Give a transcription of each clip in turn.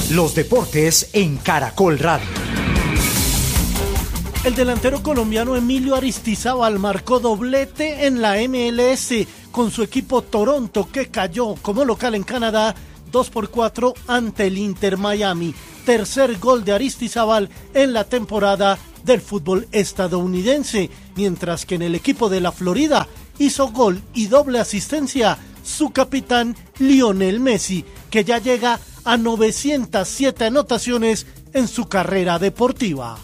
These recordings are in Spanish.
Los deportes en Caracol Radio. El delantero colombiano Emilio Aristizábal marcó doblete en la MLS con su equipo Toronto, que cayó como local en Canadá 2-4 ante el Inter Miami. Tercer gol de Aristizábal en la temporada del fútbol estadounidense, mientras que en el equipo de la Florida hizo gol y doble asistencia su capitán Lionel Messi, que ya llega a 907 anotaciones en su carrera deportiva.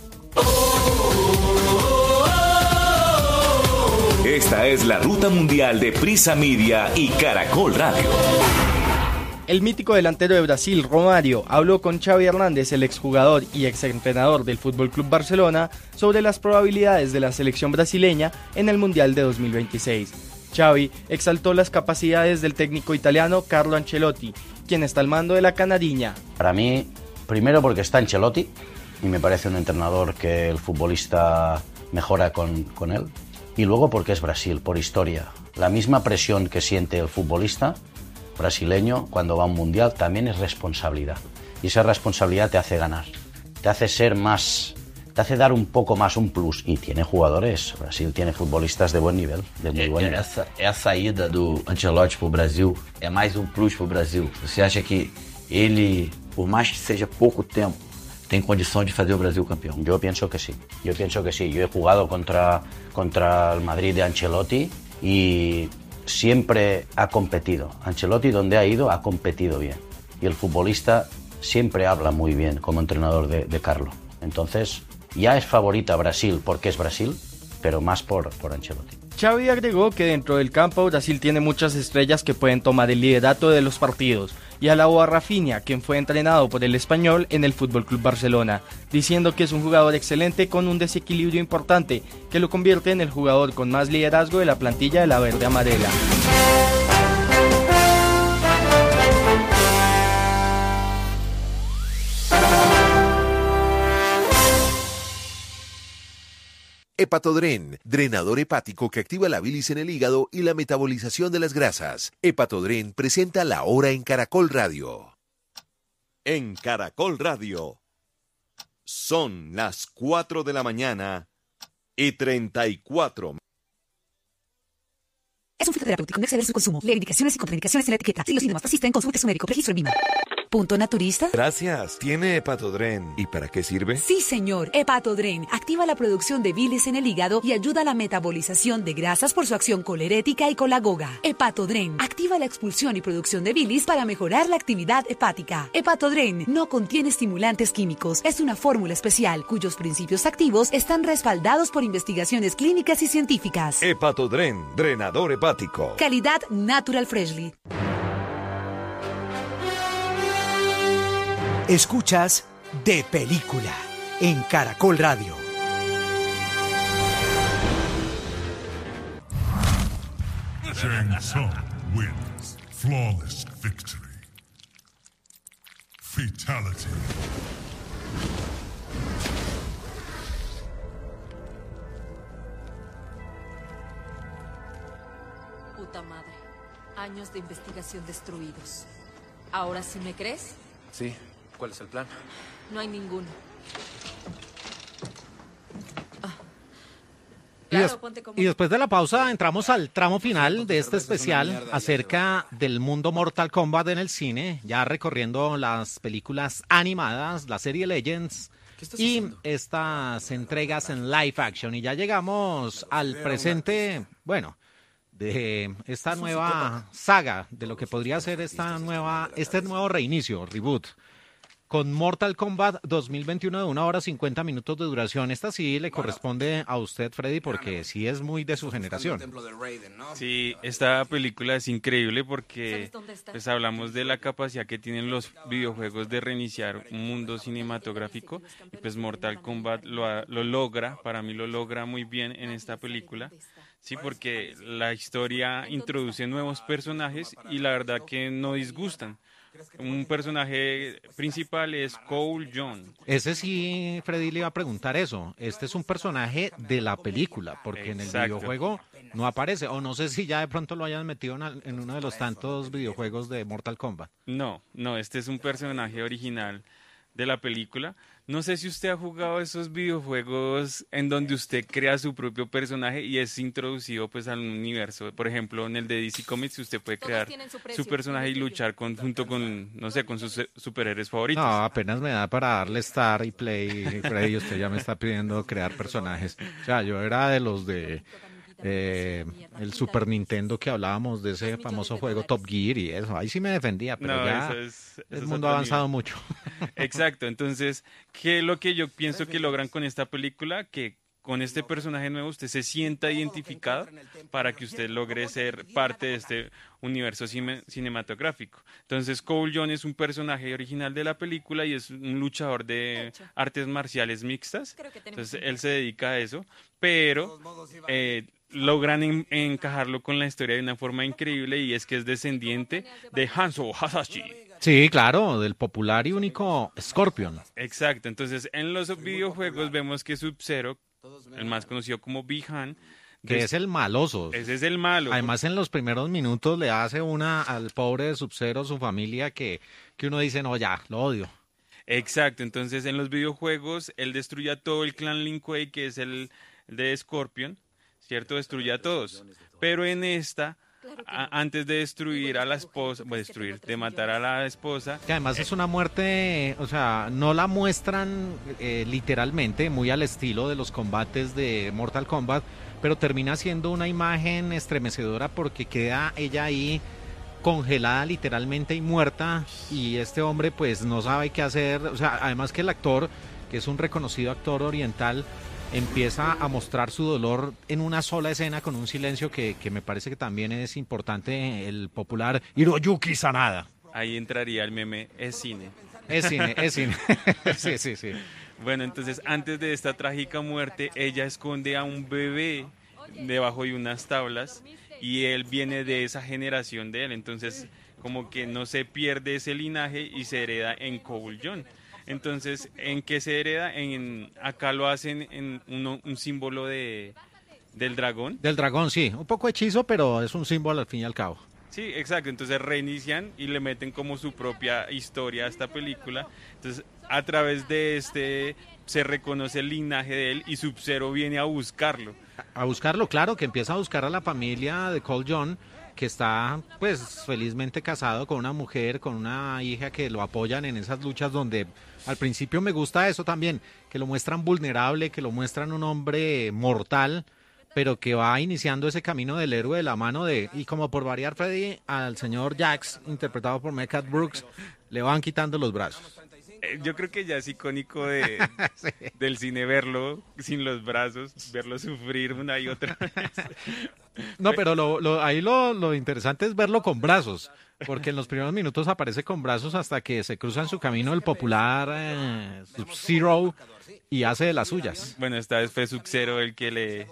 Esta es la ruta mundial de Prisa Media y Caracol Radio. El mítico delantero de Brasil, Romário, habló con Xavi Hernández, el exjugador y exentrenador del FC Barcelona, sobre las probabilidades de la selección brasileña en el Mundial de 2026. Xavi exaltó las capacidades del técnico italiano Carlo Ancelotti, quien está al mando de la canariña. Para mí, primero porque está Ancelotti, y me parece un entrenador que el futbolista mejora con él. Y luego porque es Brasil, por historia. La misma presión que siente el futbolista brasileño cuando va a un mundial también es responsabilidad. Y esa responsabilidad te hace ganar, te hace ser más, te hace dar un poco más, un plus. Y tiene jugadores, Brasil tiene futbolistas de buen nivel, de muy buen nivel. Essa ida do Ancelotti pro Brasil é mais um plus pro Brasil. Você acha que ele, por mais que seja pouco tempo, tem condição de fazer o Brasil campeão? Yo pienso que sí, yo he jugado contra el Madrid de Ancelotti y siempre ha competido. Ancelotti donde ha ido ha competido bien y el futbolista siempre habla muy bien como entrenador de Carlo. Entonces ya es favorita Brasil porque es Brasil, pero más por Ancelotti. Xavi agregó que dentro del campo Brasil tiene muchas estrellas que pueden tomar el liderato de los partidos, y alabó a Rafinha, quien fue entrenado por el español en el FC Barcelona, diciendo que es un jugador excelente con un desequilibrio importante que lo convierte en el jugador con más liderazgo de la plantilla de la verde amarela. Hepatodren, drenador hepático que activa la bilis en el hígado y la metabolización de las grasas. Hepatodren presenta La Hora en Caracol Radio. En Caracol Radio son las 4 de la mañana y 34. Es un fitoterapéutico, no exceder su consumo. Lee indicaciones y contraindicaciones en la etiqueta. Si los síntomas persisten, consulte a su médico. Registro en BIMA. ¿Punto naturista? Gracias. ¿Tiene Hepatodren? ¿Y para qué sirve? Sí, señor. Hepatodren activa la producción de bilis en el hígado y ayuda a la metabolización de grasas por su acción colerética y colagoga. Hepatodren activa la expulsión y producción de bilis para mejorar la actividad hepática. Hepatodren no contiene estimulantes químicos. Es una fórmula especial cuyos principios activos están respaldados por investigaciones clínicas y científicas. Hepatodren, drenador hepático. Calidad Natural Freshly. Escuchas De Película en Caracol Radio. Shang Tsung wins. Flawless victory. Fatality. Puta madre. Años de investigación destruidos. ¿Ahora sí me crees? Sí. ¿Cuál es el plan? No hay ninguno. Y después de la pausa entramos al tramo final de este especial acerca del mundo Mortal Kombat en el cine, ya recorriendo las películas animadas, la serie Legends y estas entregas en live action. Y ya llegamos al presente, bueno, de esta nueva saga, de lo que podría ser este nuevo reinicio, reboot, con Mortal Kombat 2021 de 1 hora 50 minutos de duración. Esta sí le corresponde a usted, Freddy, porque sí es muy de su generación. Sí, esta película es increíble porque pues hablamos de la capacidad que tienen los videojuegos de reiniciar un mundo cinematográfico, y pues Mortal Kombat lo logra, para mí lo logra muy bien en esta película. Sí, porque la historia introduce nuevos personajes y la verdad que no disgustan. un personaje principal es Cole John. Ese sí, Freddy le iba a preguntar eso. Este es un personaje de la película, porque en el videojuego no aparece. O no sé si ya de pronto lo hayan metido en uno de los tantos videojuegos de Mortal Kombat. No, este es un personaje original de la película. No sé si usted ha jugado esos videojuegos en donde usted crea su propio personaje y es introducido pues al universo. Por ejemplo, en el de DC Comics usted puede crear su personaje y luchar junto con, no sé, con sus superhéroes favoritos. No, apenas me da para darle Start y Play, Freddy, usted ya me está pidiendo crear personajes. O sea, yo era de los de el Super Nintendo que hablábamos de ese famoso juego Top Gear y eso. Ahí sí me defendía, pero no, ya el mundo ha avanzado mucho. Exacto, entonces, ¿qué es lo que yo pienso que logran con esta película? Que con este personaje nuevo usted se sienta identificado para que usted logre ser parte de este universo cinematográfico. Entonces, Cole John es un personaje original de la película y es un luchador de artes marciales mixtas. Entonces, él se dedica a eso, pero logran encajarlo con la historia de una forma increíble y es que es descendiente de Hanzo Hasashi. Sí, claro, del popular y único Scorpion. Exacto, entonces en los videojuegos vemos que Sub-Zero, el más conocido como Bi-Han, que es el maloso. Ese es el malo. Además, en los primeros minutos le hace una al pobre Sub-Zero, su familia, que uno dice, no, ya, lo odio. Exacto, entonces en los videojuegos él destruye a todo el clan Lin Kuei, que es el de Scorpion, ¿cierto? Destruye a todos. Pero en esta, antes de destruir a la esposa, de matar a la esposa... Que además es una muerte, o sea, no la muestran literalmente, muy al estilo de los combates de Mortal Kombat, pero termina siendo una imagen estremecedora porque queda ella ahí congelada literalmente y muerta, y este hombre pues no sabe qué hacer. O sea, además que el actor, que es un reconocido actor oriental, empieza a mostrar su dolor en una sola escena con un silencio que me parece que también es importante, el popular Hiroyuki Sanada. Ahí entraría el meme, es cine. Es cine, es cine. Sí. Bueno, entonces antes de esta trágica muerte, ella esconde a un bebé debajo de unas tablas y él viene de esa generación de él, entonces como que no se pierde ese linaje y se hereda en Cole John. Entonces, ¿en qué se hereda? Acá lo hacen en un símbolo del dragón. Del dragón, sí. Un poco hechizo, pero es un símbolo al fin y al cabo. Sí, exacto. Entonces reinician y le meten como su propia historia a esta película. Entonces, a través de se reconoce el linaje de él y Sub-Zero viene a buscarlo. A buscarlo, claro, que empieza a buscar a la familia de Cole John, que está pues felizmente casado con una mujer, con una hija que lo apoyan en esas luchas donde al principio me gusta eso también, que lo muestran vulnerable, que lo muestran un hombre mortal, pero que va iniciando ese camino del héroe de la mano y como por variar, Freddy, al señor Jax, interpretado por Mehcad Brooks, le van quitando los brazos. Yo creo que ya es icónico sí. Del cine verlo sin los brazos, verlo sufrir una y otra vez. No, pero ahí lo interesante es verlo con brazos, porque en los primeros minutos aparece con brazos hasta que se cruza en su camino el popular Sub-Zero y hace de las suyas. Bueno, esta vez fue Sub-Zero el que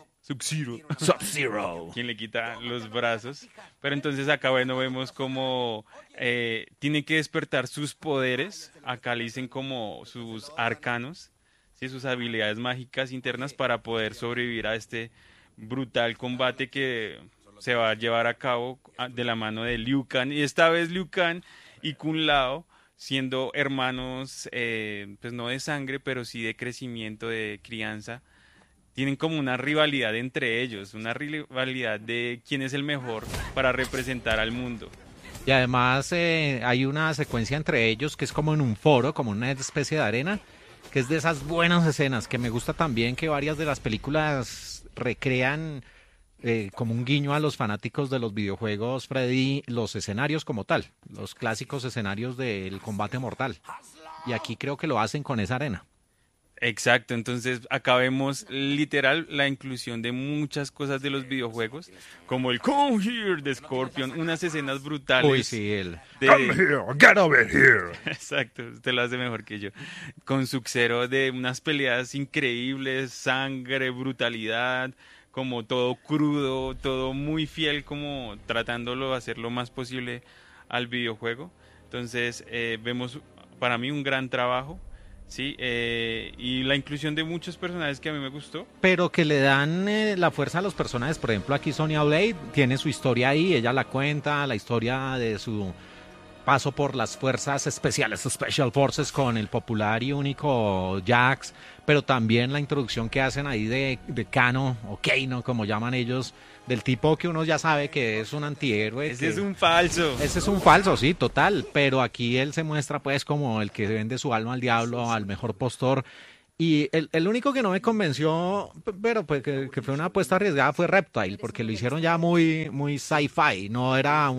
Sub-Zero. Quien le quita los brazos. Pero entonces acá, bueno, vemos como tiene que despertar sus poderes. Acá le dicen como sus arcanos, ¿sí? Sus habilidades mágicas internas para poder sobrevivir a este brutal combate que se va a llevar a cabo de la mano de Liu Kang. Y esta vez Liu Kang y Kung Lao, siendo hermanos, pues no de sangre, pero sí de crecimiento, de crianza, tienen como una rivalidad entre ellos, una rivalidad de quién es el mejor para representar al mundo. Y además hay una secuencia entre ellos que es como en un foro, como una especie de arena, que es de esas buenas escenas que me gusta también, que varias de las películas recrean como un guiño a los fanáticos de los videojuegos, Freddy, los escenarios como tal, los clásicos escenarios del combate mortal. Y aquí creo que lo hacen con esa arena. Exacto, entonces acá vemos literal la inclusión de muchas cosas de los videojuegos, como el Come Here de Scorpion, unas escenas brutales. Uy, sí, Come here, get over here. Exacto, usted lo hace mejor que yo. Con Sub-Zero, de unas peleas increíbles, sangre, brutalidad, como todo crudo, todo muy fiel, como tratándolo de hacer lo más posible al videojuego. Entonces vemos para mí un gran trabajo, ¿sí? Y la inclusión de muchos personajes que a mí me gustó. Pero que le dan la fuerza a los personajes. Por ejemplo, aquí Sonya Blade tiene su historia ahí, ella la cuenta, la historia de su paso por las fuerzas especiales, Special Forces, con el popular y único Jax, pero también la introducción que hacen ahí de Kano, o Kano, como llaman ellos, del tipo que uno ya sabe que es un antihéroe. Ese es un falso. Ese es un falso, sí, total, pero aquí él se muestra pues como el que vende su alma al diablo, al mejor postor. Y el único que no me convenció, pero pues que fue una apuesta arriesgada, fue Reptile, porque lo hicieron ya muy, muy sci-fi, no era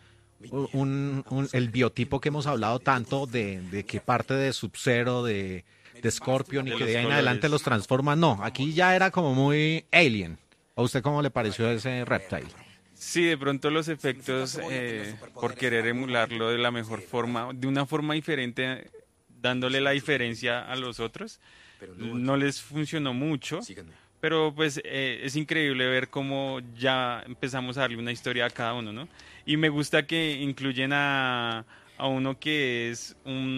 el biotipo que hemos hablado tanto de que parte de Sub-Zero, de Scorpion y que de ahí en adelante los transforman. No, aquí ya era como muy Alien. ¿A usted cómo le pareció ese Reptile? Sí, de pronto los efectos, por querer emularlo de la mejor forma, de una forma diferente, dándole la diferencia a los otros, no les funcionó mucho. Pero pues es increíble ver cómo ya empezamos a darle una historia a cada uno, ¿no? Y me gusta que incluyen a uno que es un